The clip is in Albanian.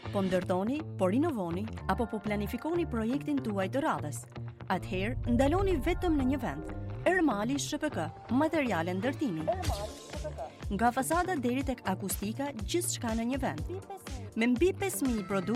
Po ndërtoni, po rinovoni apo po planifikoni projektin tuaj të radhës. Atëherë, ndaloni vetëm në një vend. Ermali SHPK, materiale ndërtimi. Nga fasada deri tek akustika, gjithçka në një vend. Me mbi 5000 produkte